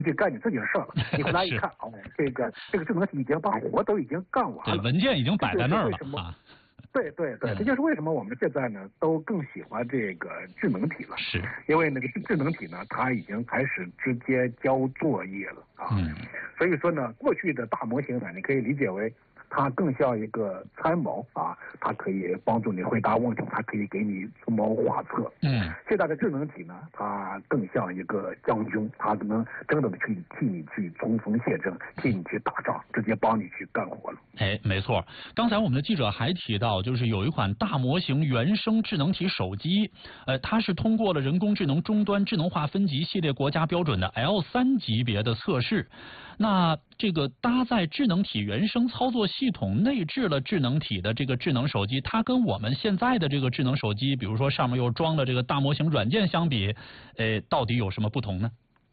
去干你自己的事儿了。你回来一看，哦，这个智能体已经把活都已经干完了， 对，文件已经摆在那儿了啊。 对，这就是为什么我们现在呢都更喜欢这个智能体了， 是因为那个智能体呢，它已经开始直接交作业了啊。所以说呢，过去的大模型呢，你可以理解为它更像一个参谋啊，它可以帮助你回答问题，它可以给你出谋划策。现在的智能体呢，它更像一个将军，它能真的去替你去冲锋陷阵，替你去打仗，直接帮你去干活了。 哎，没错。刚才我们的记者还提到，就是有一款大模型原生智能体手机，它是通过了人工智能终端智能化分级系列国家标准的 L3级别的测试。那这个搭载智能体原生操作系统内置了智能体的这个智能手机，它跟我们现在的这个智能手机，比如说上面又装了这个大模型软件相比，到底有什么不同呢？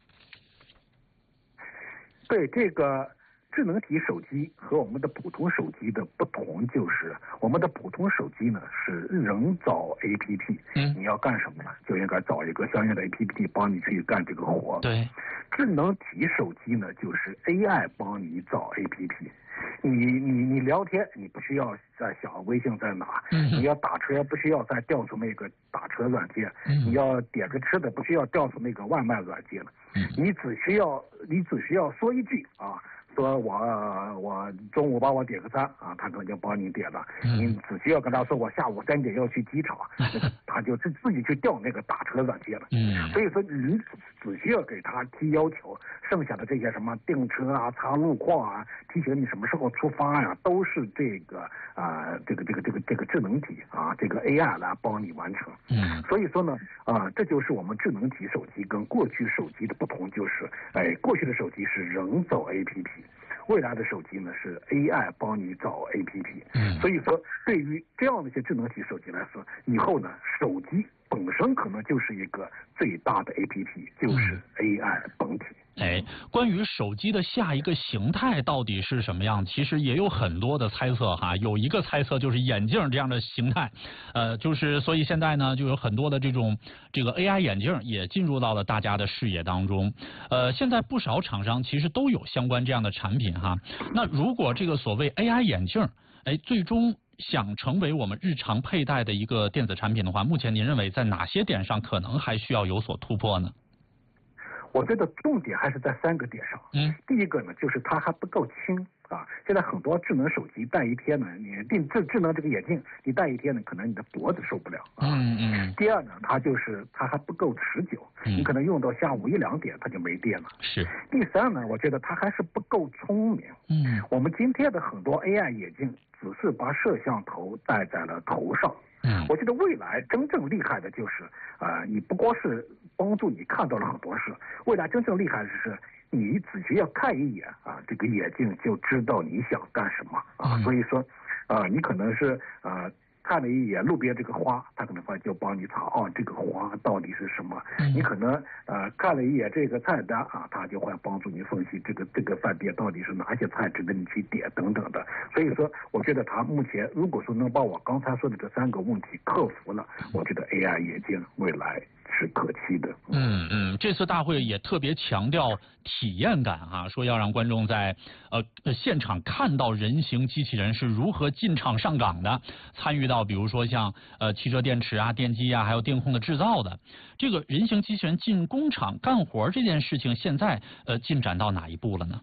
对，这个智能体手机和我们的普通手机的不同就是，我们的普通手机呢是人造 APP，你要干什么呢？就应该找一个相应的 APP 帮你去干这个活。 对， 智能体手机呢就是 AI 帮你找 APP。你聊天，你不需要再想微信在哪，你要打车不需要再调出那个打车软件，你要点个吃的不需要调出那个外卖软件了，你只需要说一句啊，说我中午帮我点个餐啊，他可能就帮你点了。你只需要跟他说我下午3点要去机场，他就自己去调那个打车软件了。所以说你只需要给他提要求，剩下的这些什么订车啊、查路况啊、提醒你什么时候出发呀，都是这个智能体啊，这个 AI 来帮你完成。所以说呢，这就是我们智能体手机跟过去手机的不同，就是过去的手机是人造 APP。未来的手机呢是 AI 帮你找 APP，所以说对于这样的一些智能体手机来说，以后呢手机本身可能就是一个最大的 APP，就是 AI 本体。 关于手机的下一个形态到底是什么样，其实也有很多的猜测哈。有一个猜测就是眼镜这样的形态，就是所以现在呢就有很多的这个 AI 眼镜也进入到了大家的视野当中。现在不少厂商其实都有相关这样的产品哈。那如果这个所谓 AI 眼镜，最终想成为我们日常佩戴的一个电子产品的话，目前您认为在哪些点上可能还需要有所突破呢？ 我觉得重点还是在3个点上。第一个呢，就是它还不够轻啊。现在很多智能手机戴一天呢，你智能这个眼镜你戴一天呢，可能你的脖子受不了啊。第二呢，它还不够持久，你可能用到下午1、2点它就没电了。 是。 第三呢，我觉得它还是不够聪明。我们今天的很多 AI 眼镜只是把摄像头戴在了头上。我觉得未来真正厉害的就是你不光是帮助你看到了很多事，未来真正厉害的是你只需要看一眼啊，这个眼镜就知道你想干什么啊。所以说你可能是看了一眼路边这个花，他可能就帮你查这个花到底是什么。你可能看了一眼这个菜单啊，他就会帮助你分析这个饭店到底是哪些菜值得你去点等等的。所以说我觉得他目前如果说能把我刚才说的这3个问题克服了，我觉得 AI 眼镜未来是可期的。 这次大会也特别强调体验感啊，说要让观众在现场看到人形机器人是如何进场上岗的，参与到比如说像汽车电池啊、电机啊，还有电控的制造的。这个人形机器人进工厂干活这件事情，现在进展到哪一步了呢？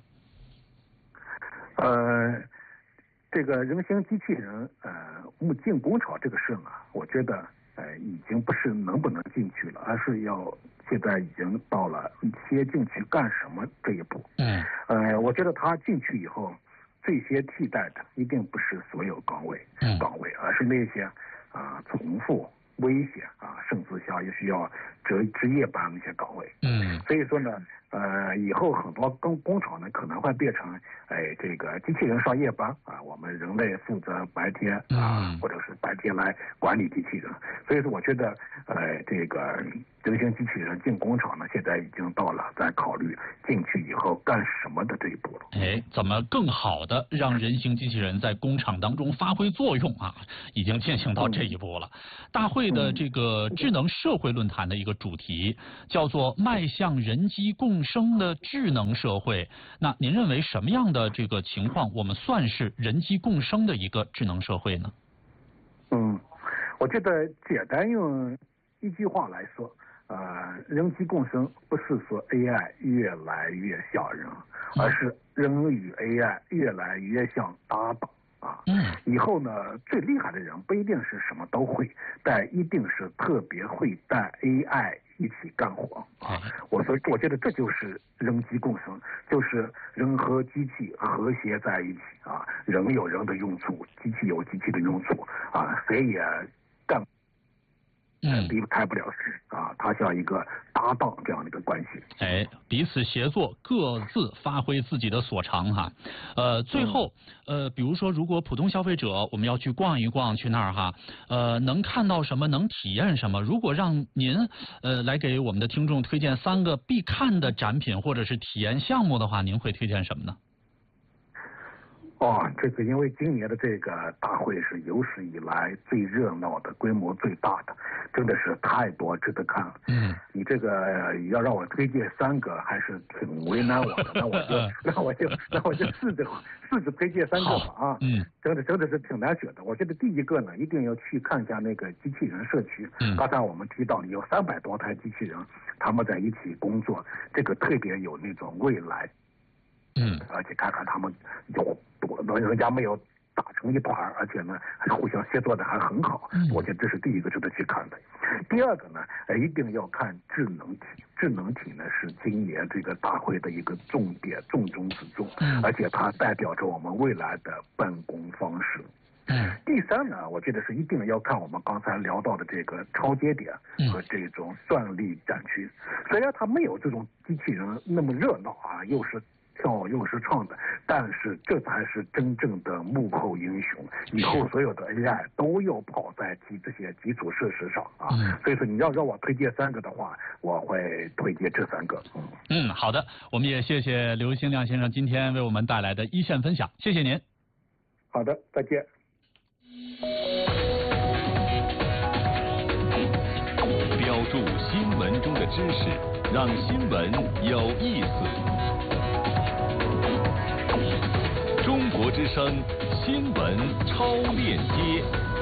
这个人形机器人进工厂这个事啊，我觉得已经不是能不能进去了，而是现在已经到了先进去干什么这一步。我觉得他进去以后，最先替代的一定不是所有岗位，而是那些重复、危险甚至也需要值夜班那些岗位。所以说呢，以后很多工厂呢可能会变成这个机器人上夜班我们人类负责白天或者是白天来管理机器人。所以说我觉得这个人形机器人进工厂呢，现在已经到了在考虑进去以后后干什么的这一步了。 怎么更好的让人形机器人在工厂当中发挥作用啊？已经进行到这一步了。大会的这个智能社会论坛的一个主题叫做迈向人机共生的智能社会。那您认为什么样的这个情况我们算是人机共生的一个智能社会呢？ 我觉得简单用一句话来说，人机共生不是说 AI 越来越像人，而是人与 AI 越来越像搭档啊。以后呢，最厉害的人不一定是什么都会，但一定是特别会带 AI 一起干活啊。我觉得这就是人机共生，就是人和机器和谐在一起啊，人有人的用处，机器有机器的用处啊，谁也离开不了啊，它像一个搭档这样的一个关系。 彼此协作，各自发挥自己的所长哈。最后比如说，如果普通消费者我们要去逛一逛，去那儿哈，能看到什么，能体验什么？如果让您来给我们的听众推荐3个必看的展品或者是体验项目的话，您会推荐什么呢？ 这个因为今年的这个大会是有史以来最热闹的、规模最大的，真的是太多值得看了。你这个要让我推荐3个，还是挺为难我的。那我就试着推荐3个吧啊。真的是挺难选的。我觉得第一个呢，一定要去看一下那个机器人社区。刚才我们提到了有300多台机器人，他们在一起工作，这个特别有那种未来。而且看看他们人家没有打成一团，而且呢互相协作的还很好。我觉得这是第一个值得去看的。第二个呢，一定要看智能体。智能体呢是今年这个大会的一个重点、重中之重，而且它代表着我们未来的办公方式。第三呢，我觉得是一定要看我们刚才聊到的这个超节点和这种算力展区。虽然它没有这种机器人那么热闹啊，又是跳又是唱的，但是这才是真正的幕后英雄。以后所有的 AI 都要跑在这些基础设施上啊。所以说你要让我推荐3个的话，我会推荐这3个。 好的，我们也谢谢刘兴亮先生今天为我们带来的一线分享，谢谢您。 好的，再见。 标注新闻中的知识，让新闻有意思。中国之声新闻超链接。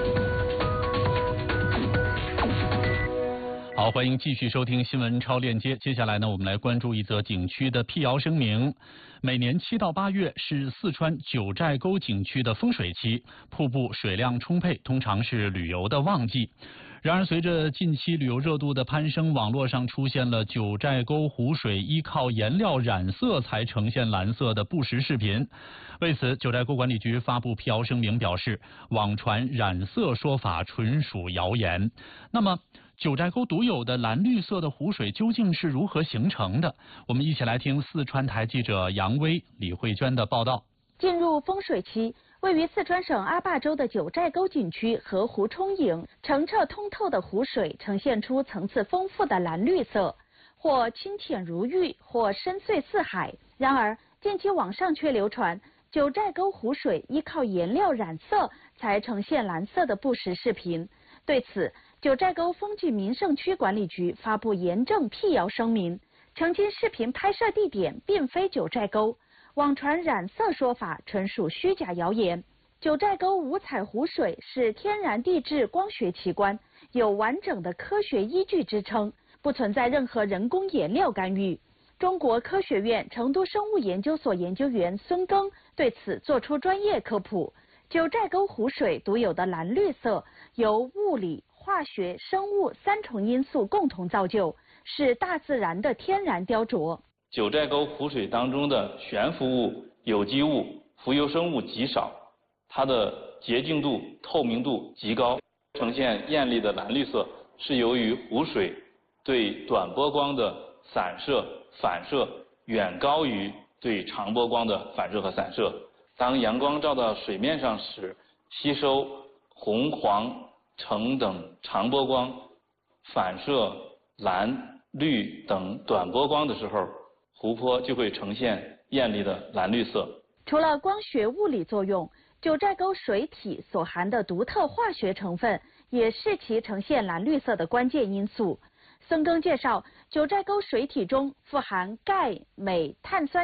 好，欢迎继续收听新闻超链接。接下来呢，我们来关注一则景区的辟谣声明。每年7到8月是四川九寨沟景区的丰水期，瀑布水量充沛，通常是旅游的旺季。然而，随着近期旅游热度的攀升，网络上出现了九寨沟湖水依靠颜料染色才呈现蓝色的不实视频。为此，九寨沟管理局发布辟谣声明，表示网传染色说法纯属谣言。那么，九寨沟独有的蓝绿色的湖水究竟是如何形成的？我们一起来听四川台记者杨威、李慧娟的报道。 进入丰水期，位于四川省阿坝州的九寨沟景区河湖充盈，澄澈通透的湖水呈现出层次丰富的蓝绿色，或清浅如玉，或深邃似海。然而，近期网上却流传九寨沟湖水依靠颜料染色才呈现蓝色的不实视频。对此，九寨沟风纪名胜区管理局发布严正辟谣声明，澄清视频拍摄地点并非九寨沟，网传染色说法纯属虚假谣言。九寨沟五彩湖水是天然地质光学奇观，有完整的科学依据支撑，不存在任何人工颜料干预。中国科学院成都生物研究所研究员孙庚对此作出专业科普。九寨沟湖水独有的蓝绿色由物理、化学、生物3重因素共同造就，是大自然的天然雕琢。 九寨沟湖水当中的悬浮物、有机物、浮游生物极少，它的洁净度、透明度极高，呈现艳丽的蓝绿色，是由于湖水对短波光的散射、反射远高于对长波光的反射和散射。当阳光照到水面上时，吸收红、黄、橙等长波光，反射蓝、绿等短波光的时候， 湖泊就会呈现艳丽的蓝绿色。 除了光学物理作用，九寨沟水体所含的独特化学成分也是其呈现蓝绿色的关键因素。孙庚介绍，九寨沟水体中富含钙、镁、碳酸